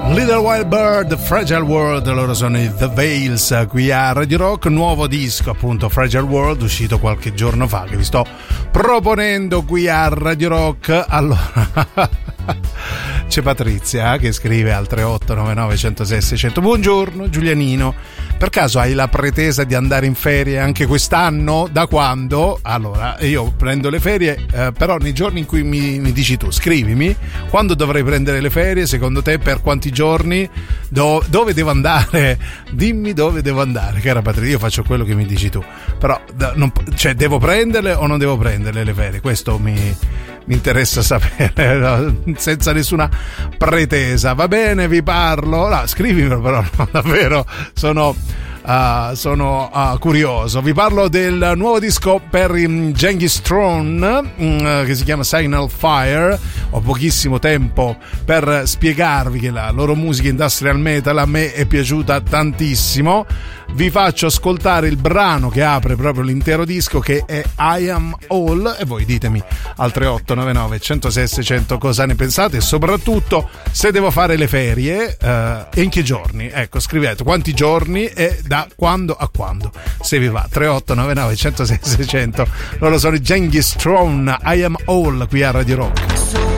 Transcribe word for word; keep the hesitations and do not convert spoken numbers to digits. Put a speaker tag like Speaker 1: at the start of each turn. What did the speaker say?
Speaker 1: Little Wild Bird, Fragile World, loro sono i The Veils qui a Radio Rock, nuovo disco appunto Fragile World uscito qualche giorno fa che vi sto proponendo qui a Radio Rock. Allora c'è Patrizia che scrive al tre otto nove nove uno zero sei sei zero zero: buongiorno Giulianino, per caso hai la pretesa di andare in ferie anche quest'anno? Da quando? Allora io prendo le ferie eh, però nei giorni in cui mi, mi dici tu, scrivimi quando dovrei prendere le ferie, secondo te per quanti giorni, Do, dove devo andare, dimmi dove devo andare, cara Patrizia. Io faccio quello che mi dici tu, però non, cioè devo prenderle o non devo prenderle le ferie? Questo mi, mi interessa sapere, no? Senza nessuna pretesa. Va bene, vi parlo, no, scrivimi però, no, davvero sono Uh, sono uh, curioso. Vi parlo del nuovo disco per um, Genghis Throne um, che si chiama Signal Fire. Ho pochissimo tempo per spiegarvi che la loro musica industrial metal a me è piaciuta tantissimo. Vi faccio ascoltare il brano che apre proprio l'intero disco, che è I Am All, e voi ditemi al tre otto nove nove uno zero sei sei zero zero cosa ne pensate, e soprattutto se devo fare le ferie uh, e in che giorni. Ecco, scrivete quanti giorni e da quando a quando, se vi va. Tre otto nove nove uno zero sei sei zero zero. Loro sono i Genghis Throne, I Am All qui a Radio Rock.